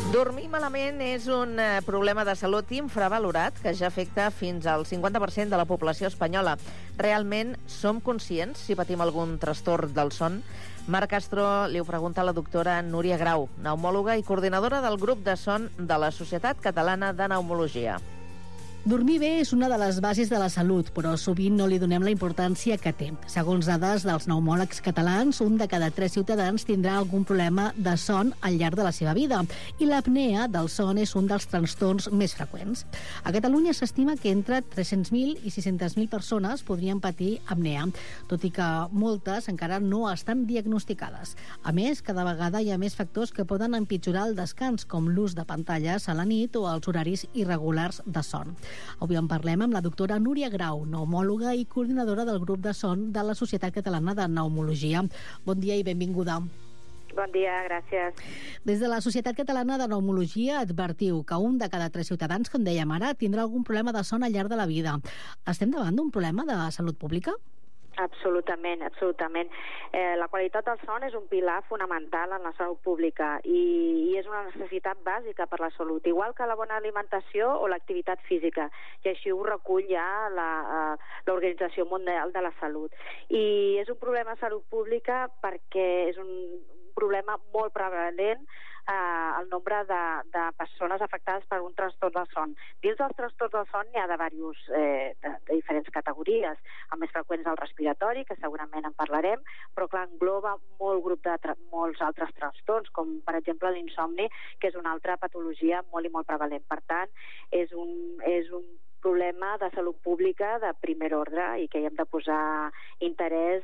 Dormir malament és un problema de salut infravalorat que ja afecta fins al 50% de la població espanyola. Realment som conscients si patim algun trastorn del son? Marc Castro li ho pregunta a la doctora Núria Grau, pneumòloga i coordinadora del grup de son de la Societat Catalana de Pneumologia. Dormir bé és una de les bases de la salut, però sovint no li donem la importància que té. Segons dades dels pneumòlegs catalans, 1 de cada 3 ciutadans tindrà algun problema de son al llarg de la seva vida, i l'apnea del son és un dels trastorns més freqüents. A Catalunya s'estima que entre 300.000 i 600.000 persones podrien patir apnea, tot i que moltes encara no estan diagnosticades. A més, cada vegada hi ha més factors que poden empitjorar el descans, com l'ús de pantalles a la nit o els horaris irregulars de son. Avui en parlem amb la doctora Núria Grau, pneumòloga i coordinadora del grup de son de la Societat Catalana de Pneumologia. Bon dia i benvinguda. Bon dia, gràcies. Des de la Societat Catalana de Pneumologia advertiu que 1 de cada 3 ciutadans, com dèiem ara, tindrà algun problema de son al llarg de la vida. Estem davant d'un problema de salut pública? Absolutament, absolutament. La qualitat del son és un pilar fonamental en la salut pública i és una necessitat bàsica per la salut, igual que la bona alimentació o l'activitat física, i així ho recull ja l'Organització Mundial de la Salut. I és un problema de salut pública perquè és un problema molt prevalent el nombre de persones afectades per un trastorn del son. Dins dels trastorns del son hi ha de diferents categories. El més freqüent és el respiratori, que segurament en parlarem, però clar, engloba molts altres trastorns, com per exemple l'insomni, que és una altra patologia molt i molt prevalent. Per tant, és un problema de salut pública de primer ordre i que hi hem de posar interès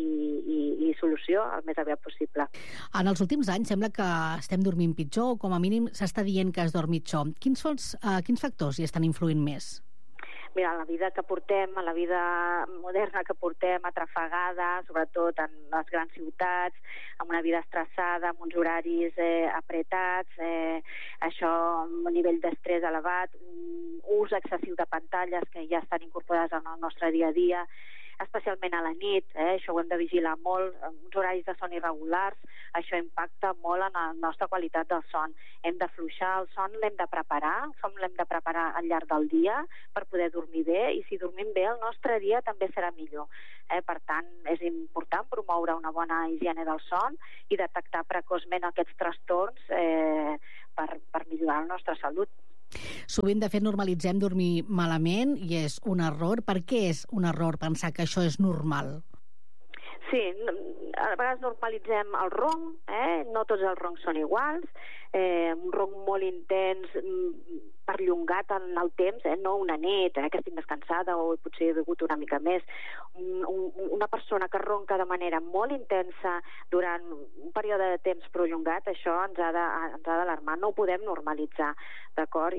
i solució el més aviat possible. En els últims anys sembla que estem dormint pitjor, o com a mínim s'està dient que es dorm pitjor. Quins factors hi estan influint més? Mira, la vida que portem, la vida moderna que portem, atrafegada, sobretot en les grans ciutats, amb una vida estressada, amb uns horaris apretats, això, un nivell d'estrès elevat, ús excessiu de pantalles que ja estan incorporades en el nostre dia a dia, especialment a la nit, això ho hem de vigilar molt, uns horaris de son irregulars, això impacta molt en la nostra qualitat del son. Hem d'afluixar el son, l'hem de preparar, l'hem de preparar al llarg del dia per poder dormir bé, i si dormim bé el nostre dia també serà millor. Per tant, és important promoure una bona higiene del son i detectar precoçment aquests trastorns per millorar la nostra salut. Sovint, de fet, normalitzem dormir malament i és un error. Per què és un error pensar que això és normal? Sí, a vegades normalitzem el ronc, no tots els roncs són iguals, un ronc molt intens, perllongat en el temps, no una nit, que estic més cansada o potser he begut una mica més. Una persona que ronca de manera molt intensa durant un període de temps prolongat, això ens ha d'alarmar, no ho podem normalitzar, d'acord?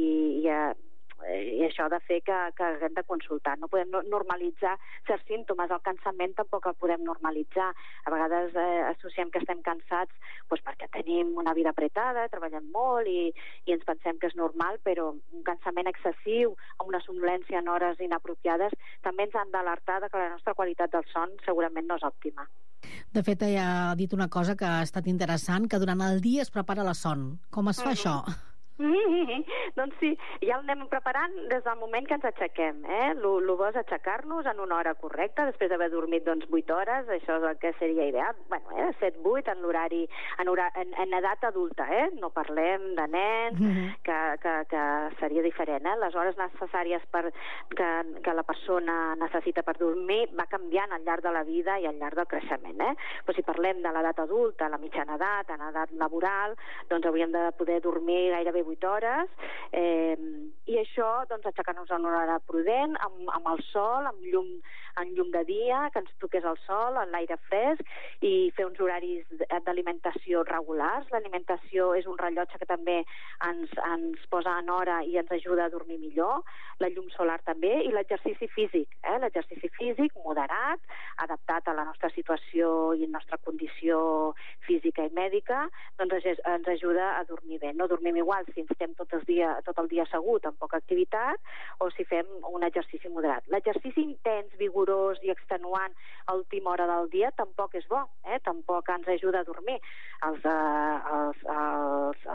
I això ha de fer que haguem de consultar. No podem normalitzar certs símptomes. El cansament tampoc el podem normalitzar. A vegades associem que estem cansats perquè tenim una vida apretada, treballem molt i ens pensem que és normal, però un cansament excessiu amb una somnolència en hores inapropiades també ens han d'alertar que la nostra qualitat del son segurament no és òptima. De fet, ja ha dit una cosa que ha estat interessant, que durant el dia es prepara la son. Com es fa això? Doncs sí, ja el anem preparant des del moment que ens aixequem. El bo és aixecar-nos en una hora correcta, després d'haver dormit 8 hores, això és el que seria ideal. 7-8 en l'horari, en edat adulta, no parlem de nens, que seria diferent. Les hores necessàries que la persona necessita per dormir va canviant al llarg de la vida i al llarg del creixement. Però si parlem de l'edat adulta, la mitjana edat, en edat laboral, doncs hauríem de poder dormir gairebé 8 hores, i això, doncs, aixecar-nos en una hora prudent, amb el sol, amb llum de dia, que ens toqués el sol, l'aire fresc, i fer uns horaris d'alimentació regulars. L'alimentació és un rellotge que també ens posa en hora i ens ajuda a dormir millor, la llum solar també, i l'exercici físic, l'exercici físic moderat, adaptat a la nostra situació i la nostra condició física i mèdica, doncs ens ajuda a dormir bé. No dormim igual si estem tot el dia assegut amb poca activitat o si fem un exercici moderat. L'exercici intens, vigorós i extenuant a última hora del dia tampoc és bo, tampoc ens ajuda a dormir. Els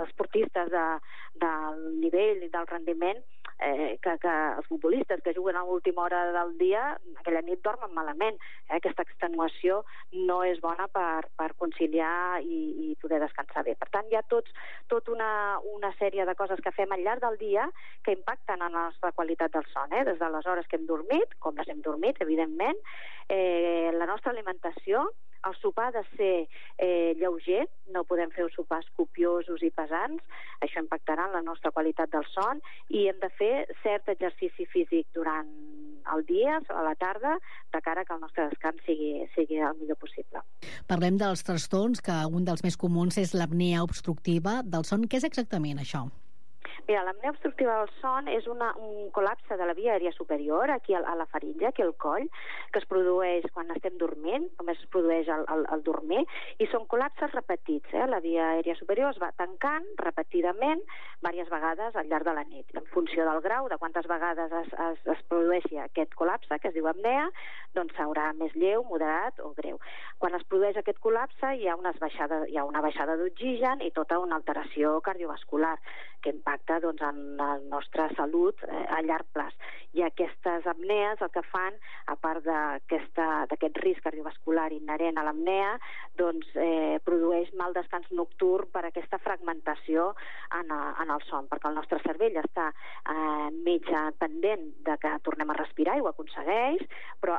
esportistes del nivell i del rendiment, que els futbolistes que juguen a l'última hora del dia, aquella nit dormen malament. Aquesta extenuació no és bona per conciliar i poder descansar bé. Per tant, hi ha tot una sèrie de coses que fem al llarg del dia que impacten en la nostra qualitat del son, des de les hores que hem dormit, com les hem dormit, evidentment, la nostra alimentació. El sopar ha de ser lleuger, no podem fer sopars copiosos i pesants, això impactarà en la nostra qualitat del son, i hem de fer cert exercici físic durant el dia, a la tarda, de cara que el nostre descans sigui el millor possible. Parlem dels trastorns, que un dels més comuns és l'apnea obstructiva del son. Què és exactament això? Mira, l'apnea obstructiva del son és un col·lapse de la via aèria superior, aquí a la faringe, aquí al coll, que es produeix quan estem dormint, només es produeix al dormir, i són col·lapses repetits. La via aèria superior es va tancant repetidament diverses vegades al llarg de la nit. En funció del grau, de quantes vegades es produeixi aquest col·lapse, que es diu apnea, doncs serà més lleu, moderat o greu. Quan es produeix aquest col·lapse hi ha una baixada d'oxigen i tota una alteració cardiovascular que impacta en la nostra salut a llarg plaç. I aquestes apnees el que fan, a part d'aquest risc cardiovascular inherent a l'apnea, produeix mal descans nocturn per aquesta fragmentació en el son, perquè el nostre cervell està mig pendent de que tornem a respirar i ho aconsegueix, però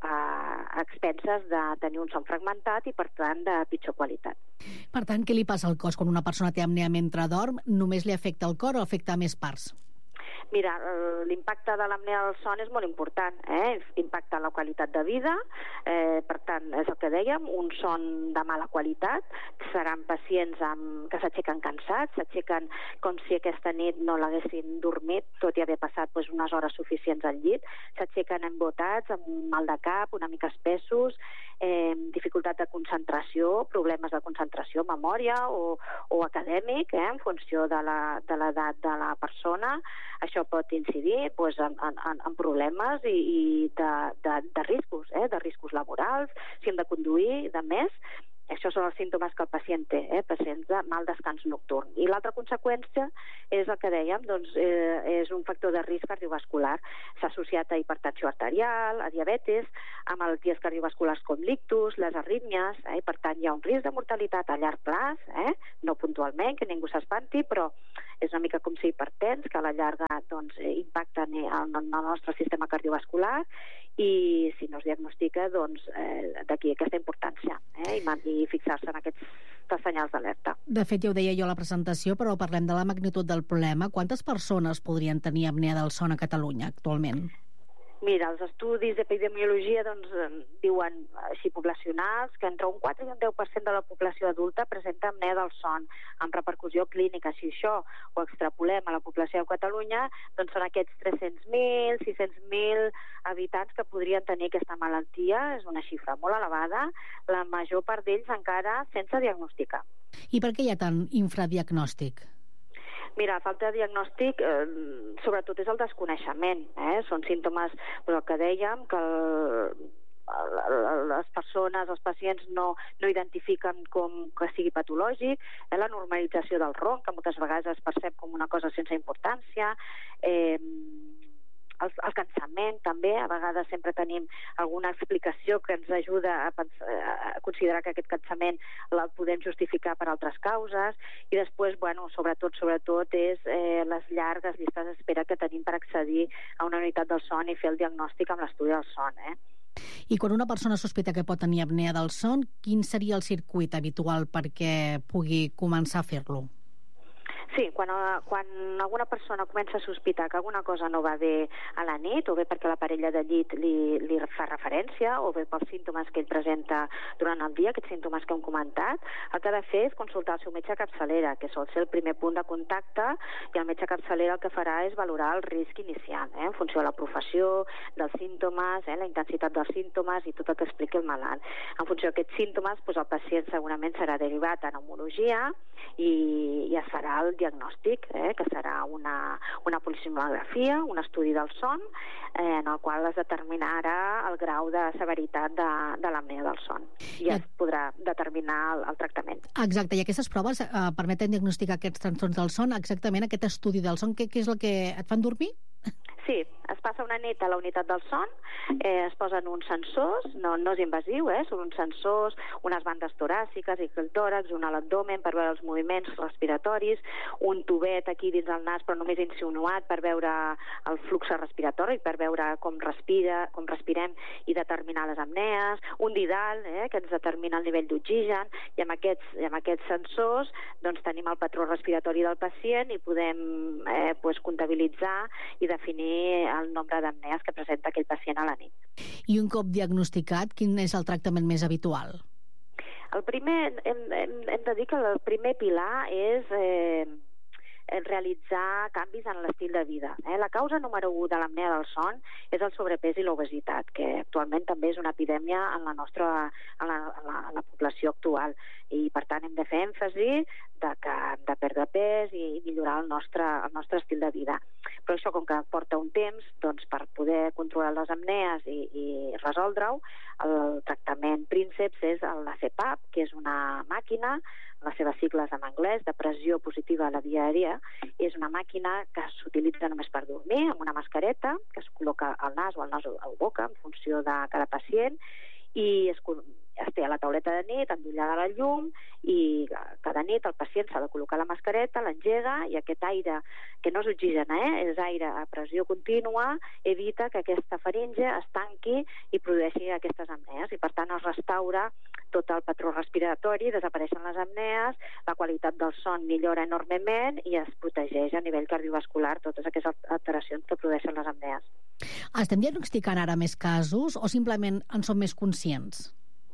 a expenses de tenir un son fragmentat i, per tant, de pitjor qualitat. Per tant, què li passa al cos quan una persona té apnea mentre dorm? Només li afecta el cor o afecta més parts? Mira, l'impacte de l'apnea del son és molt important, impacta la qualitat de vida, per tant, és el que dèiem, un son de mala qualitat, seran pacients que s'aixequen cansats, s'aixequen com si aquesta nit no l'haguessin dormit, tot i haver passat unes hores suficients al llit, s'aixequen embotats, amb mal de cap, una mica espessos, dificultat de concentració, problemes de concentració, memòria o acadèmic, en funció de l'edat de la persona. Això pot incidir en problemes i de riscos, de riscos laborals, si hem de conduir, de més. Això són els símptomes que el pacient té, pacients de mal descans nocturn. I l'altra conseqüència és el que dèiem, és un factor de risc cardiovascular. S'ha associat a hipertensió arterial, a diabetis, a malalties cardiovasculars com l'ictus, les arrítmies, i per tant hi ha un risc de mortalitat a llarg plaç, no puntualment, que ningú s'espanti, però és una mica com si hipertens, que a la llarga impacten en el nostre sistema cardiovascular, i si no es diagnostica, d'aquí aquesta importància, i fixar-se en aquests senyals d'alerta. De fet, ja ho deia jo a la presentació, però parlem de la magnitud del problema. Quantes persones podrien tenir apnea del son a Catalunya actualment? Mira, els estudis d'epidemiologia diuen així poblacionals que entre un 4 i un 10% de la població adulta presenta apnea del son amb repercussió clínica. Si això ho extrapolem a la població de Catalunya, doncs són aquests 300.000, 600.000 habitants que podrien tenir aquesta malaltia. És una xifra molt elevada, la major part d'ells encara sense diagnosticar. I per què hi ha tant infradiagnòstic? Mira, falta de diagnòstic, sobretot és el desconeixement. Són símptomes, el que dèiem, que les persones, els pacients no identifiquen com que sigui patològic, la normalització del ronc, que moltes vegades es percep com una cosa sense importància, el cansament també, a vegades sempre tenim alguna explicació que ens ajuda a considerar que aquest cansament el podem justificar per altres causes, i després, sobretot és les llargues llistes d'espera que tenim per accedir a una unitat del son i fer el diagnòstic amb l'estudi del son. I quan una persona sospita que pot tenir apnea del son, quin seria el circuit habitual perquè pugui començar a fer-lo? Sí, quan alguna persona comença a sospitar que alguna cosa no va bé a la nit, o bé perquè la parella de llit li fa referència, o bé pels símptomes que ell presenta durant el dia, aquests símptomes que hem comentat, el que ha de fer és consultar el seu metge capçalera, que sol ser el primer punt de contacte, i el metge capçalera el que farà és valorar el risc inicial, en funció de la professió, dels símptomes, la intensitat dels símptomes i tot el que expliqui el malalt. En funció d'aquests símptomes, el pacient segurament serà derivat a pneumologia i es farà el diagnòstic diagnòstic, que serà una polisomnografia, un estudi del son, en el qual es determinarà el grau de severitat de l'apnea del son i es podrà determinar el tractament. Exacte, i aquestes proves permeten diagnosticar aquests trastorns del son. Exactament aquest estudi del son, què és el que et fan dormir? Sí, es passa una nit a la unitat del son, es posen uns sensors, no és invasiu, són uns sensors, unes bandes toràciques i el tòrax, un a l'abdomen per veure els moviments respiratoris, un tubet aquí dins el nas però només insinuat per veure el flux respiratori, per veure com respirem i determinar les apnees, un didal que ens determina el nivell d'oxigen, i amb aquests sensors doncs, tenim el patró respiratori del pacient i podem comptabilitzar i definir el nombre d'apnees que presenta aquell pacient a la nit. I un cop diagnosticat, quin és el tractament més habitual? El primer, hem de dir que el primer pilar és realitzar canvis en l'estil de vida. La causa número 1 de l'apnea del son és el sobrepès i l'obesitat, que actualment també és una epidèmia en la població actual. I, per tant, hem de fer èmfasi que hem de perdre pes i millorar el nostre estil de vida. Però això, com que porta un temps, doncs, per poder controlar les apnees i resoldre-ho, el tractament prínceps és la CPAP, que és una màquina, les seves sigles en anglès, de pressió positiva a la via aèria. És una màquina que s'utilitza només per dormir, amb una mascareta, que es col·loca al nas o al nas o a la boca, en funció de cada pacient, i es té a la tauleta de nit, endollada a la llum, i cada nit el pacient s'ha de col·locar la mascareta, l'engega, i aquest aire, que no és oxigen, és aire a pressió contínua, evita que aquesta faringe es tanqui i produeixi aquestes apnees, i per tant es restaura tot el patró respiratori, desapareixen les apnees, la qualitat del son millora enormement i es protegeix a nivell cardiovascular totes aquestes alteracions que produeixen les apnees. Estem diagnosticant ara més casos o simplement en som més conscients?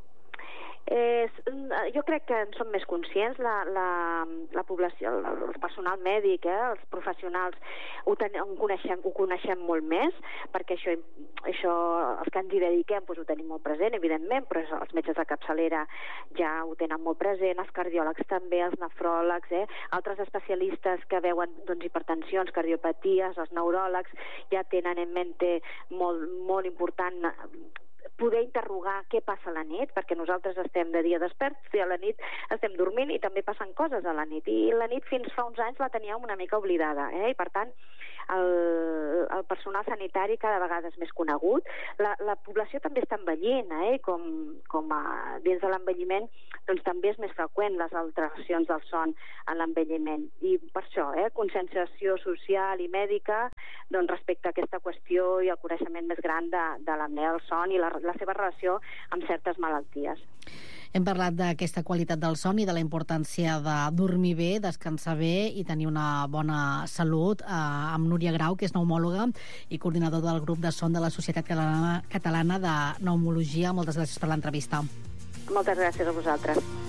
Jo crec que en som més conscients, la població, el personal mèdic, els professionals ho coneixem molt més, perquè això els que ens hi dediquem ho tenim molt present, evidentment, però els metges de capçalera ja ho tenen molt present, els cardiòlegs també, els nefròlegs, altres especialistes que veuen hipertensions, cardiopaties, els neuròlegs ja tenen en mente molt important poder interrogar què passa a la nit, perquè nosaltres estem de dia desperts i a la nit estem dormint i també passen coses a la nit. I la nit fins fa uns anys la teníem una mica oblidada, i per tant el personal sanitari cada vegada és més conegut. La població també està envellint, com dins de l'envelliment doncs també és més freqüent les alteracions del son en l'envelliment. I per això, conscienciació social i mèdica respecte a aquesta qüestió i el coneixement més gran de l'apnea del son i la seva relació amb certes malalties. Hem parlat d'aquesta qualitat del son i de la importància de dormir bé, descansar bé i tenir una bona salut amb Núria Grau, que és pneumòloga i coordinador del grup de son de la Societat Catalana de Pneumologia. Moltes gràcies per l'entrevista. Moltes gràcies a vosaltres.